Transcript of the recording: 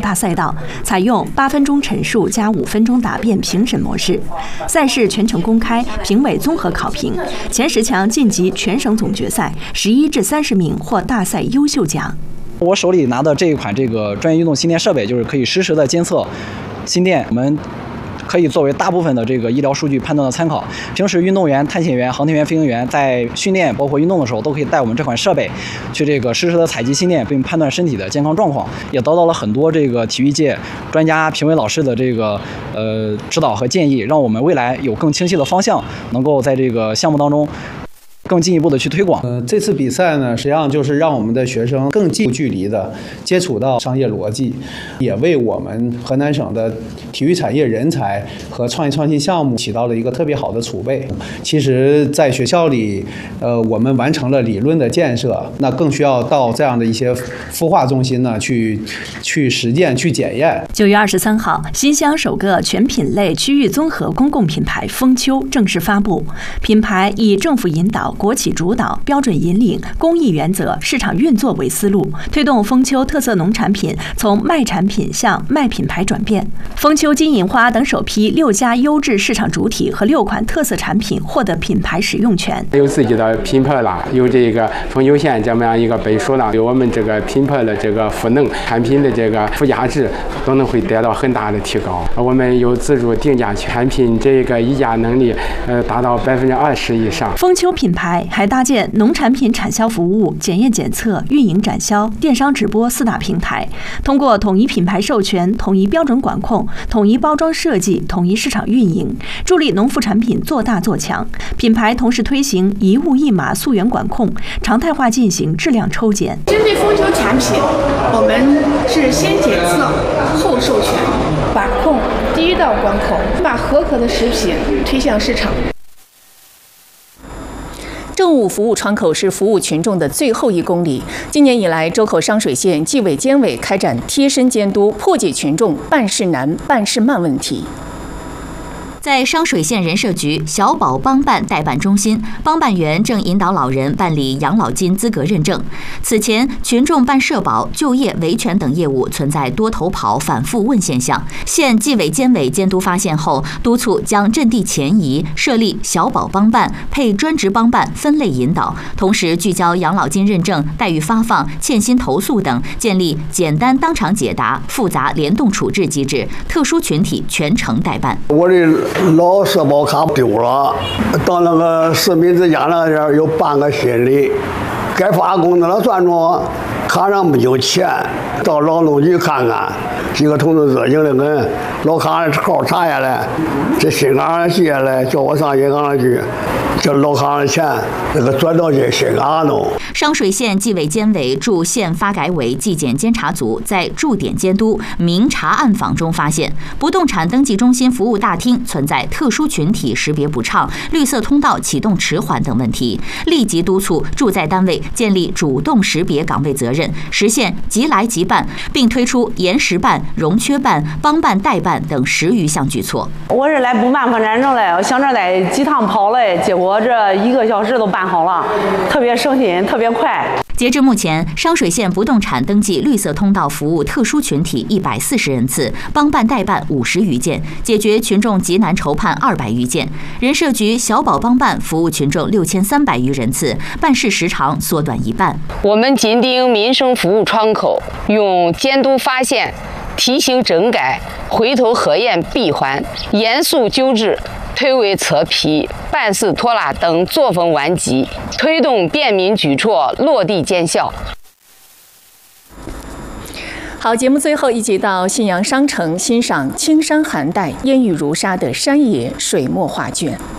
大赛道，采用8分钟陈述加5分钟答辩评审模式。赛事全程公开，评委综合考评，前10强晋级全省总决赛，11至30名获大赛优秀奖。 我手里拿的这一款专业运动心电设备，就是可以实时的监测心电，我们可以作为大部分的医疗数据判断的参考。平时运动员、探险员、航天员、飞行员在训练包括运动的时候，都可以带我们这款设备去实时的采集心电，并判断身体的健康状况，也得到了很多体育界专家、评委老师的指导和建议，让我们未来有更清晰的方向，能够在这个项目当中更进一步的去推广。 这次比赛呢，实际上就是让我们的学生更近距离的接触到商业逻辑，也为我们河南省的体育产业人才和创新项目起到了一个特别好的储备。其实，在学校里，我们完成了理论的建设，那更需要到这样的一些孵化中心呢，去实践、去检验。 9月23号，新乡首个全品类区域综合公共品牌丰丘正式发布。品牌以政府引导、国企主导、标准引领、公益原则、市场运作为思路，推动丰丘特色农产品从卖产品向卖品牌转变。丰丘金银花等首批6家优质市场主体和6款特色产品获得品牌使用权。 有自己的品牌了，有丰丘县这么样一个背书了，有我们品牌的赋能，产品的附加值都能会得到很大的提高。我们有自主定价权，产品议价能力达到20%以上。 丰丘品牌还搭建农产品产销服务、检验检测、运营展销、电商直播4大平台，通过统一品牌授权、统一标准管控、统一包装设计、统一市场运营，助力农副产品做大做强。品牌同时推行一物一码溯源管控，常态化进行质量抽检。 针对丰丘产品，我们是先检测后授权，把控第一道关口，把合格的食品推向市场。 政务服务窗口是服务群众的最后1公里。今年以来，周口商水县纪委监委开展贴身监督，破解群众办事难、办事慢问题。 在商水县人社局小宝帮办代办中心，帮办员正引导老人办理养老金资格认证。此前，群众办社保、就业、维权等业务存在多头跑、反复问现象。县纪委监委监督发现后，督促将阵地前移，设立小宝帮办，配专职帮办，分类引导，同时聚焦养老金认证、待遇发放、欠薪投诉等，建立简单当场解答、复杂联动处置机制，特殊群体全程代办。 我的老社保卡丢了，到那个市民之家那边又办个新的，该发工资了算着卡上没有钱，到劳动局看看，几个同志热情的很，老卡号查下来，这新卡上写下来，叫我上银行去，叫老卡的钱转到这新卡弄。 商水县纪委监委驻县发改委纪检监察组在驻点监督、明察暗访中发现，不动产登记中心服务大厅存在特殊群体识别不畅、绿色通道启动迟缓等问题，立即督促驻在单位建立主动识别岗位责任，实现即来即办，并推出延时办、容缺办、帮办代办等10余项举措。 我是来补办房产证嘞，我想着在几趟跑嘞，结果这1个小时都办好了，特别省心，特别快。 截至目前，商水县不动产登记绿色通道服务特殊群体140人次，帮办代办50余件，解决群众急难愁盼200余件。人社局小宝帮办服务群众6300余人次，办事时长缩短1半。 我们紧盯民生服务窗口，用监督发现、提醒整改、回头核验闭环、严肃纠治、推诿扯皮、办事拖拉等作风顽疾，推动便民举措落地见效。 好，节目最后一起到信阳商城欣赏青山寒带、烟雨如纱的山野水墨画卷。